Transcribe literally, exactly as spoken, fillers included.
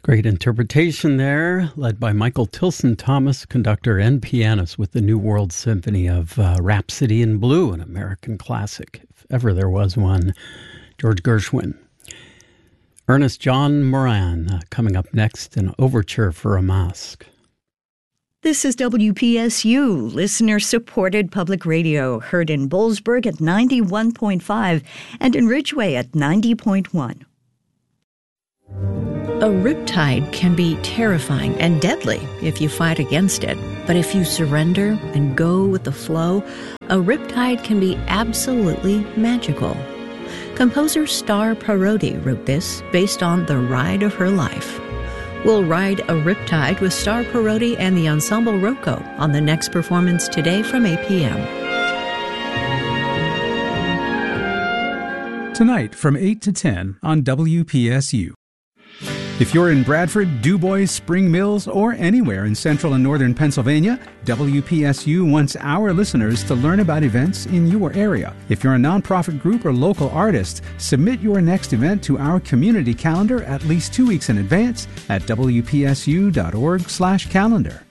Great interpretation there, led by Michael Tilson Thomas, conductor and pianist with the New World Symphony of uh, Rhapsody in Blue, an American classic, if ever there was one. George Gershwin. Ernest John Moran uh, coming up next, an overture for a masque. This is W P S U, listener-supported public radio, heard in Boalsburg at ninety-one point five and in Ridgeway at ninety point one. A riptide can be terrifying and deadly if you fight against it. But if you surrender and go with the flow, a riptide can be absolutely magical. Composer Star Parodi wrote this based on the ride of her life. We'll ride a riptide with Star Parodi and the Ensemble Rocco on the next performance today from eight p.m. Tonight from eight to ten on W P S U. If you're in Bradford, DuBois, Spring Mills, or anywhere in central and northern Pennsylvania, W P S U wants our listeners to learn about events in your area. If you're a nonprofit group or local artist, submit your next event to our community calendar at least two weeks in advance at W P S U dot org slash calendar.